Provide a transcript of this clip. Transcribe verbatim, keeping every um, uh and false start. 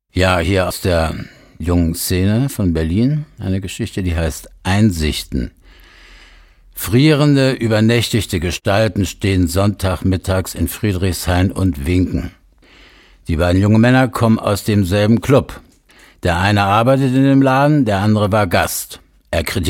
Ja, hier aus der jungen Szene von Berlin eine Geschichte, die heißt Einsichten. Frierende, übernächtigte Gestalten stehen Sonntagmittags in Friedrichshain und winken. Die beiden jungen Männer kommen aus demselben Club. Der eine arbeitet in dem Laden, der andere war Gast. Er kritisiert